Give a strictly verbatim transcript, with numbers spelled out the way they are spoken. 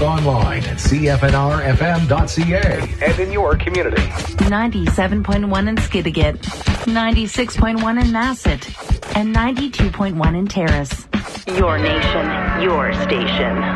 online at C F N R F M dot C A and in your community. ninety-seven point one in Skidegate, ninety-six point one in Nasset, and ninety-two point one in Terrace. Your nation, your station.